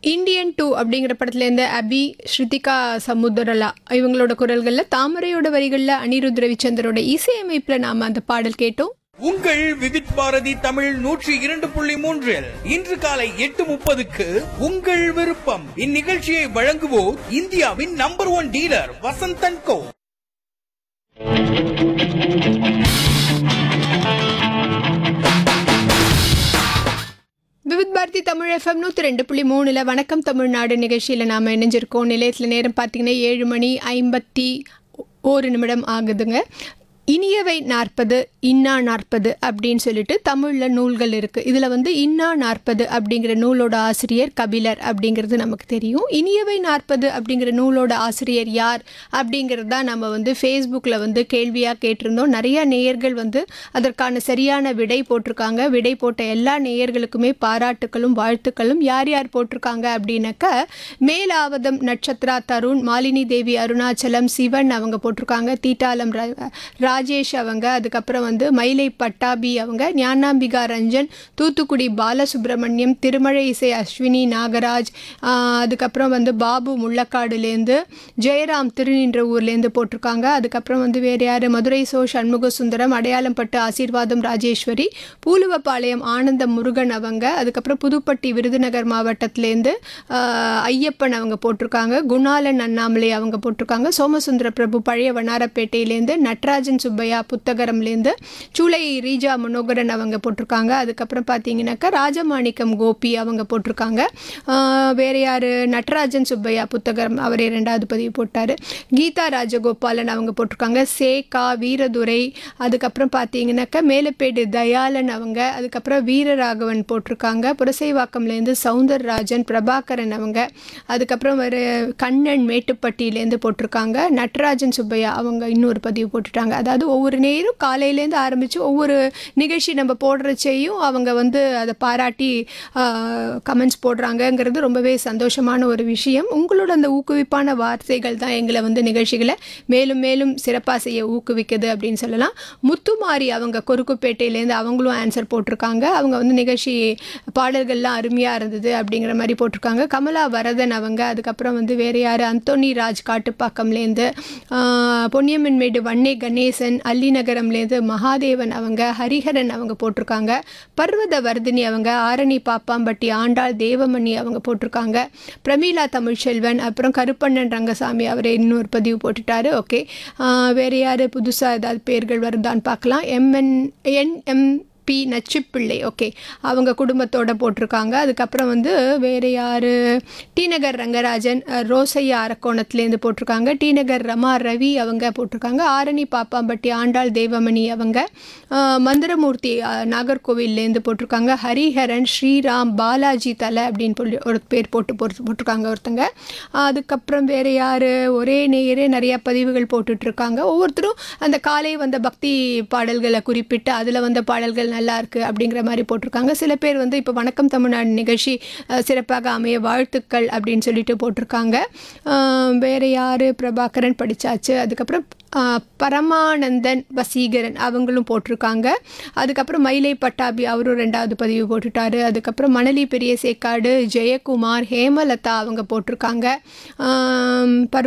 Indian 2 அப்படிங்கிற படத்துலேருந்து அபி, ஸ்ருதிகா சமுத்திரலா இவங்களோட குரல்களில், தாமரையோட வரிகளில் அனிருத் ரவிச்சந்தரோட இசையமைப்பில் நாம் அந்த பாடல் கேட்டோம். உங்கள் விவித் பாரதி தமிழ் 102.3 இன்று காலை 8:30க்கு உங்கள் விருப்பம். இந்நிகழ்ச்சியை வழங்குவோர் இந்தியாவின் நம்பர் 1 டீலர் வசந்தன் கோ. விவித் பாரதி தமிழ் FM 102.3 வணக்கம் தமிழ்நாடு நிகழ்ச்சியில் நாம் இணைஞ்சிருக்கோம். நிலையத்தில் நேரம் பார்த்தீங்கன்னா 7:51 ஆகுதுங்க. இனியவை 40 இன்னா 40 அப்படின்னு சொல்லிட்டு தமிழில் நூல்கள் இருக்குது. இதில் வந்து இன்னா 40 அப்படிங்கிற நூலோட ஆசிரியர் கபிலர் அப்படிங்கிறது நமக்கு தெரியும். இனியவை 40 அப்படிங்கிற நூலோட ஆசிரியர் யார் அப்படிங்கிறது தான் நம்ம வந்து ஃபேஸ்புக்கில் வந்து கேள்வியாக கேட்டிருந்தோம். நிறையா நேயர்கள் வந்து அதற்கான சரியான விடை போட்டிருக்காங்க. விடை போட்ட எல்லா நேயர்களுக்குமே பாராட்டுக்களும் வாழ்த்துக்களும். யார் யார் போட்டிருக்காங்க அப்படின்னாக்க, மேலாவதம் நட்சத்திரா தருண், மாலினி தேவி அருணாச்சலம், சிவன் அவங்க போட்டிருக்காங்க, தீட்டாலம் ராஜேஷ் அவங்க, அதுக்கப்புறம் வந்து மயிலை பட்டாபி அவங்க, ஞானாம்பிகா ரஞ்சன், தூத்துக்குடி பாலசுப்ரமணியம், திருமழை இசை அஸ்வினி நாகராஜ், அதுக்கப்புறம் வந்து பாபு முள்ளக்காடுலேருந்து, ஜெயராம் திருநின்ற ஊர்லேருந்து போட்டிருக்காங்க. அதுக்கப்புறம் வந்து வேறு யார், மதுரை சோ சண்முக சுந்தரம், அடையாளம்பட்டு ஆசீர்வாதம் ராஜேஸ்வரி, பூலுவப்பாளையம் ஆனந்தம் முருகன் அவங்க, அதுக்கப்புறம் புதுப்பட்டி விருதுநகர் மாவட்டத்திலேருந்து ஐயப்பன் அவங்க போட்டிருக்காங்க, குணாலன் அண்ணாமலை அவங்க போட்டிருக்காங்க, சோமசுந்தர பிரபு பழைய வண்ணாரப்பேட்டையிலேருந்து, நட்ராஜன் சுப்பையா புத்தகரம்லேருந்து, சூளை ரீஜா மனோகரன் அவங்க போட்டிருக்காங்க. அதுக்கப்புறம் பார்த்தீங்கன்னாக்கா ராஜமாணிக்கம் கோபி அவங்க போட்டிருக்காங்க. வேறு யார், நட்ராஜன் சுப்பையா புத்தகரம் அவரே 2வது பதிவு போட்டார். கீதா ராஜகோபாலன் அவங்க போட்டிருக்காங்க, சேகா வீரதுரை, அதுக்கப்புறம் பார்த்தீங்கன்னாக்கா மேலப்பேடு தயாளன் அவங்க, அதுக்கப்புறம் வீரராகவன் போட்டிருக்காங்க, புரசைவாக்கம்லேருந்து சவுந்தரராஜன், பிரபாகரன் அவங்க, அதுக்கப்புறம் ஒரு கண்ணன் மேட்டுப்பட்டியிலேருந்து போட்டிருக்காங்க, நட்ராஜன் சுப்பையா அவங்க இன்னொரு பதிவு போட்டுட்டாங்க. அதாவது ஒவ்வொரு நேரம் காலையிலேருந்து ஆரம்பித்து ஒவ்வொரு நிகழ்ச்சி நம்ம போடுறச்சையும் அவங்க வந்து அதை பாராட்டி கமெண்ட்ஸ் போடுறாங்கங்கிறது ரொம்பவே சந்தோஷமான ஒரு விஷயம். உங்களோட அந்த ஊக்குவிப்பான வார்த்தைகள் தான் எங்களை வந்து நிகழ்ச்சிகளை மேலும் மேலும் சிறப்பாக செய்ய ஊக்குவிக்குது அப்படின்னு சொல்லலாம். முத்துமாரி அவங்க கொருக்குப்பேட்டையிலேருந்து அவங்களும் ஆன்சர் போட்டிருக்காங்க. அவங்க வந்து நிகழ்ச்சி பாடல்கள்லாம் அருமையாக இருந்தது அப்படிங்கிற மாதிரி போட்டிருக்காங்க. கமலா வரதன் அவங்க, அதுக்கப்புறம் வந்து வேறு யார், அந்தோனி ராஜ் காட்டுப்பாக்கம்லேருந்து, பொன்னியம்மன்மேடு வன்னே கணேசன், அல்லிநகரம்லேருந்து மகாதேவன் அவங்க, ஹரிஹரன் அவங்க போட்டிருக்காங்க, பர்வத வர்தினி அவங்க, ஆரணி பாப்பாம்பட்டி ஆண்டாள் தேவமணி அவங்க போட்டிருக்காங்க, பிரமீளா தமிழ்ச்செல்வன், அப்புறம் கருப்பண்ணன் ரங்கசாமி அவரை இன்னொரு பதிவு போட்டுட்டாரு. ஓகே, வேறு யார் புதுசாக ஏதாவது பேர்கள் வருதான்னு பார்க்கலாம். NMP நச்சிப்பிள்ளை, ஓகே, அவங்க குடும்பத்தோடு போட்டிருக்காங்க. அதுக்கப்புறம் வந்து வேறு யார், டிநகர் ரங்கராஜன், ரோசையா அரக்கோணத்துலேருந்து போட்டிருக்காங்க, டிநகர் ரமா ரவி அவங்க போட்டிருக்காங்க, ஆரணி பாப்பாம்பட்டி ஆண்டாள் தேவமணி அவங்க, மந்திரமூர்த்தி நாகர்கோவில்லேருந்து போட்டிருக்காங்க, ஹரிஹரன், ஸ்ரீராம், பாலாஜி தலை அப்படின்னு சொல்லி ஒரு பேர் போட்டிருக்காங்க ஒருத்தங்க. அதுக்கப்புறம் வேறு யார், ஒரே நேயரே நிறையா பதிவுகள் போட்டுட்ருக்காங்க. ஒவ்வொருத்தரும் அந்த காலை வந்த பக்தி பாடல்களை குறிப்பிட்டு அதில் வந்த பாடல்கள் நல்லா இருக்குது அப்படிங்கிற மாதிரி போட்டிருக்காங்க. சில பேர் வந்து இப்போ வணக்கம் தமிழ்நாடு நிகழ்ச்சி சிறப்பாக அமைய வாழ்த்துக்கள் அப்படின்னு சொல்லிட்டு போட்டிருக்காங்க. வேறு யார், பிரபாகரன் படித்தாச்சு. அதுக்கப்புறம் பரமானந்தன் வசீகரன் அவங்களும் போட்டிருக்காங்க. அதுக்கப்புறம் மயிலை பட்டாபி அவரும் 2வது பதிவு போட்டுட்டாரு. அதுக்கப்புறம் மணலி பெரிய சேக்காடு, ஜெயக்குமார், ஹேமலதா அவங்க போட்டிருக்காங்க.